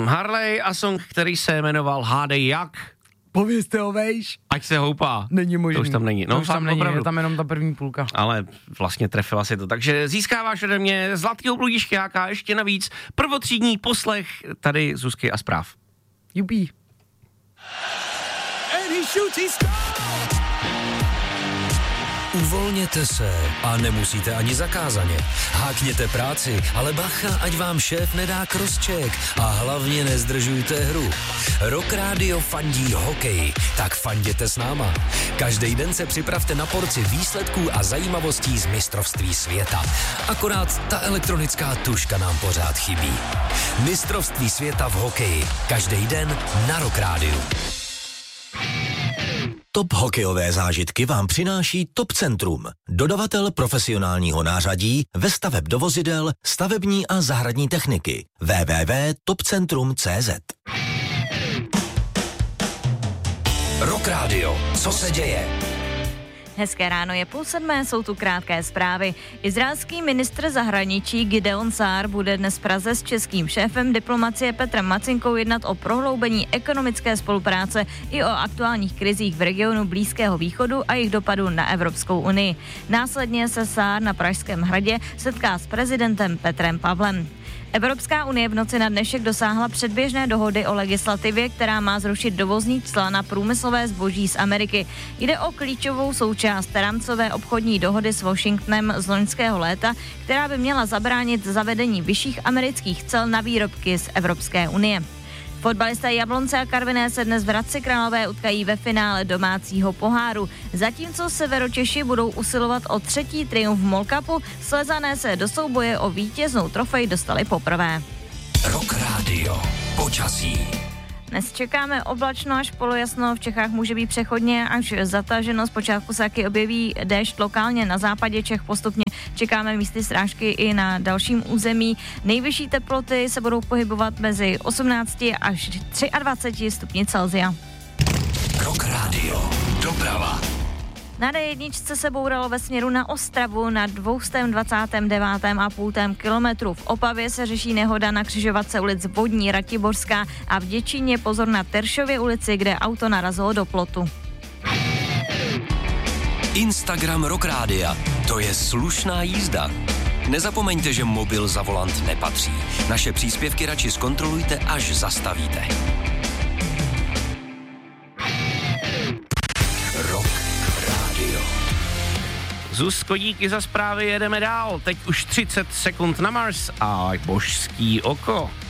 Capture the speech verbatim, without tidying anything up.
Harley a song, který se jmenoval Hádej jak. Povězte ho, vejš. Ať se houpá. Není možný. To už tam není. No, to už tam není, opravdu. je tam jenom ta první půlka. Ale vlastně trefila si to. Takže získáváš ode mě zlatýho bludišťáka, ještě navíc prvotřídní poslech tady Zuzky a zpráv. Jupí. Uvolněte se a nemusíte ani zakázaně. Hákněte práci, ale bacha, ať vám šéf nedá crosscheck a hlavně nezdržujte hru. Rock Radio fandí hokej, tak fanděte s náma. Každý den se připravte na porci výsledků a zajímavostí z mistrovství světa. Akorát ta elektronická tuška nám pořád chybí. Mistrovství světa v hokeji. Každý den na Rock Radio. Top hokejové zážitky vám přináší Top Centrum, dodavatel profesionálního nářadí ve staveb do vozidel, stavební a zahradní techniky. w w w tečka top centrum tečka c z. Rock Radio. Co se děje? Hezké ráno, je půl sedmé, jsou tu krátké zprávy. Izraelský ministr zahraničí Gideon Sár bude dnes v Praze s českým šéfem diplomacie Petrem Macinkou jednat o prohloubení ekonomické spolupráce i o aktuálních krizích v regionu Blízkého východu a jejich dopadu na Evropskou unii. Následně se Sár na Pražském hradě setká s prezidentem Petrem Pavlem. Evropská unie v noci na dnešek dosáhla předběžné dohody o legislativě, která má zrušit dovozní cla na průmyslové zboží z Ameriky. Jde o klíčovou součást rámcové obchodní dohody s Washingtonem z loňského léta, která by měla zabránit zavedení vyšších amerických cel na výrobky z Evropské unie. Fotbalisté Jablonce a Karviné se dnes v Hradci Králové utkají ve finále domácího poháru. Zatímco Severočeši budou usilovat o třetí triumf v Molkapu, Slezané se do souboje o vítěznou trofej dostali poprvé. Rock Radio. Počasí. Dnes čekáme oblačno až polojasno, v Čechách může být přechodně až zataženo, zpočátku se taky objeví déšť lokálně na západě Čech, postupně čekáme místy srážky i na dalším území. Nejvyšší teploty se budou pohybovat mezi osmnácti až dvaceti třemi stupni Celsia. Rock Radio. Doprava. Na dé jedna se bouralo ve směru na Ostravu na dvě stě dvacet devět a půl kilometru. V Opavě se řeší nehoda na křižovatce ulic Vodní, Ratiborská a v Děčíně pozor na Teršově ulici, kde auto narazilo do plotu. Instagram Rock Rádia. To je slušná jízda. Nezapomeňte, že mobil za volant nepatří. Naše příspěvky radši zkontrolujte, až zastavíte. Rock Radio. Zuzko, díky za zprávy, jedeme dál. Teď už třicet sekund na Mars a božský oko.